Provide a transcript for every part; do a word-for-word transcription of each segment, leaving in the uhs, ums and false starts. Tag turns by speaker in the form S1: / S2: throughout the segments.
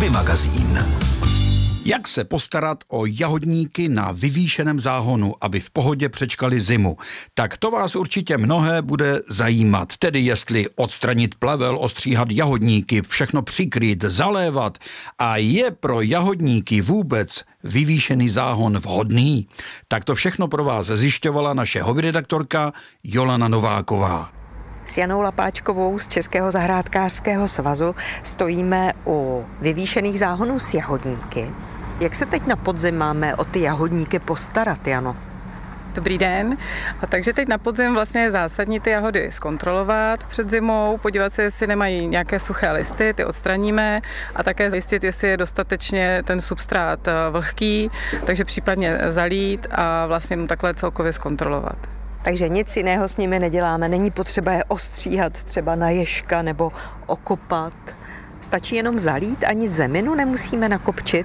S1: Hobby magazín.
S2: Jak se postarat o jahodníky na vyvýšeném záhonu, aby v pohodě přečkali zimu? Tak to vás určitě mnohé bude zajímat. Tedy jestli odstranit plevel, ostříhat jahodníky, všechno přikrýt, zalévat. A je pro jahodníky vůbec vyvýšený záhon vhodný? Tak to všechno pro vás zjišťovala naše hobbyredaktorka Jolana Nováková.
S3: S Janou Lapáčkovou z Českého zahrádkářského svazu stojíme u vyvýšených záhonů s jahodníky. Jak se teď na podzim máme o ty jahodníky postarat, Jano?
S4: Dobrý den. A takže teď na podzim vlastně je zásadní ty jahody zkontrolovat před zimou, podívat se, jestli nemají nějaké suché listy, ty odstraníme a také zjistit, jestli je dostatečně ten substrát vlhký, takže případně zalít a vlastně mu takhle celkově zkontrolovat.
S3: Takže nic jiného s nimi neděláme, není potřeba je ostříhat třeba na ježka nebo okopat. Stačí jenom zalít, ani zeminu nemusíme nakopčit?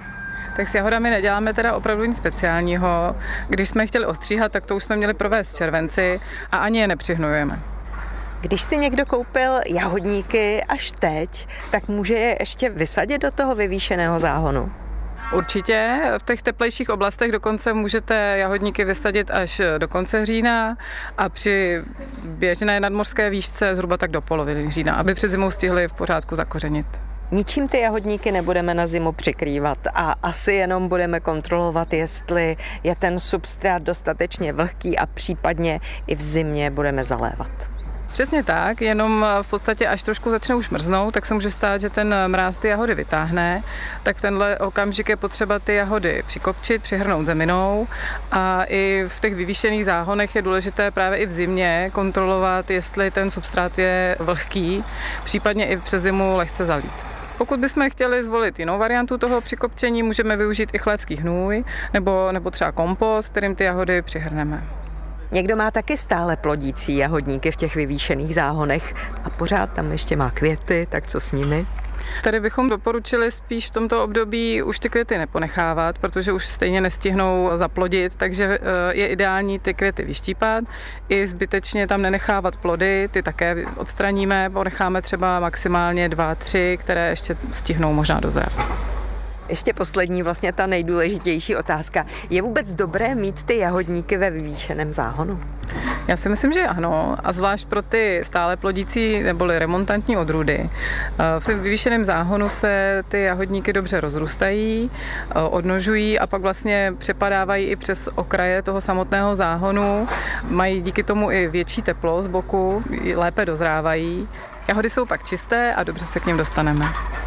S4: Tak s jahodami neděláme teda opravdu nic speciálního. Když jsme chtěli ostříhat, tak to už jsme měli provést v červenci a ani je nepřihnujeme.
S3: Když si někdo koupil jahodníky až teď, tak může je ještě vysadit do toho vyvýšeného záhonu?
S4: Určitě. V těch teplejších oblastech dokonce můžete jahodníky vysadit až do konce října a při běžné nadmořské výšce zhruba tak do poloviny října, aby před zimou stihli v pořádku zakořenit.
S3: Ničím ty jahodníky nebudeme na zimu přikrývat a asi jenom budeme kontrolovat, jestli je ten substrát dostatečně vlhký a případně i v zimě budeme zalévat.
S4: Přesně tak, jenom v podstatě až trošku začne už mrznout, tak se může stát, že ten mráz ty jahody vytáhne, tak v tenhle okamžik je potřeba ty jahody přikopčit, přihrnout zeminou a i v těch vyvýšených záhonech je důležité právě i v zimě kontrolovat, jestli ten substrát je vlhký, případně i přes zimu lehce zalít. Pokud bychom chtěli zvolit jinou variantu toho přikopčení, můžeme využít i chlévský hnůj nebo, nebo třeba kompost, kterým ty jahody přihrneme.
S3: Někdo má taky stále plodící jahodníky v těch vyvýšených záhonech a pořád tam ještě má květy, tak co s nimi?
S4: Tady bychom doporučili spíš v tomto období už ty květy neponechávat, protože už stejně nestihnou zaplodit, takže je ideální ty květy vyštípat i zbytečně tam nenechávat plody, ty také odstraníme, ponecháme třeba maximálně dva, tři, které ještě stihnou možná dozrát.
S3: Ještě poslední, vlastně ta nejdůležitější otázka. Je vůbec dobré mít ty jahodníky ve vyvýšeném záhonu?
S4: Já si myslím, že ano, a zvlášť pro ty stále plodící neboli remontantní odrůdy. V vyvýšeném záhonu se ty jahodníky dobře rozrůstají, odnožují a pak vlastně přepadávají i přes okraje toho samotného záhonu. Mají díky tomu i větší teplo z boku, lépe dozrávají. Jahody jsou pak čisté a dobře se k nim dostaneme.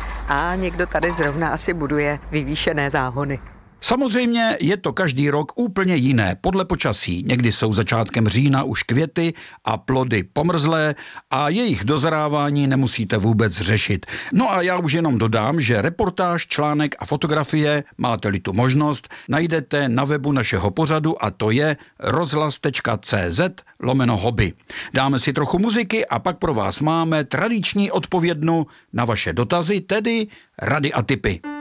S3: A někdo tady zrovna asi buduje vyvýšené záhony.
S2: Samozřejmě je to každý rok úplně jiné podle počasí. Někdy jsou začátkem října už květy a plody pomrzlé a jejich dozrávání nemusíte vůbec řešit. No a já už jenom dodám, že reportáž, článek a fotografie, máte-li tu možnost, najdete na webu našeho pořadu a to je rozhlas tečka cé zet lomeno hobby. Dáme si trochu muziky a pak pro vás máme tradiční odpovědnu na vaše dotazy, tedy rady a tipy.